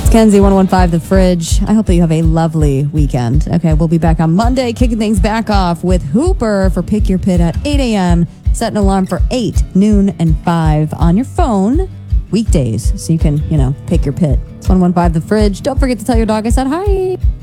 Kenzie, 1015 The Fridge. I hope that you have a lovely weekend. Okay, we'll be back on Monday, kicking things back off with Hooper for Pick Your Pit at 8 a.m. Set an alarm for 8, noon, and 5 on your phone weekdays so you can, pick your pit. It's 1015 The Fridge. Don't forget to tell your dog I said hi.